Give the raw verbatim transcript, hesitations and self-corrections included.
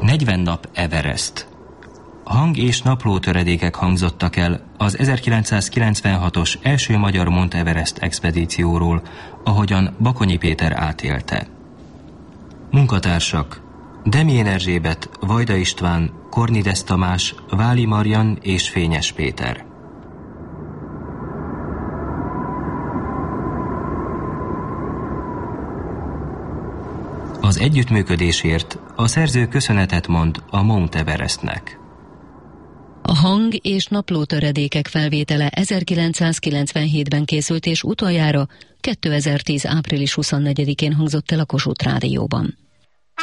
negyven nap Everest. Hang- és naplótöredékek hangzottak el az ezerkilencszázkilencvenhatos első magyar Mount Everest expedícióról, ahogyan Bakonyi Péter átélte. Munkatársak: Demjén Erzsébet, Vajda István, Kornides Tamás, Váli Marian és Fényes Péter. Az együttműködésért a szerző köszönetet mond a Mount Everestnek. A hang- és naplótöredékek felvétele ezerkilencszázkilencvenhétben készült, és utoljára kétezer-tíz április huszonnegyedikén hangzott el a Kossuth Rádióban.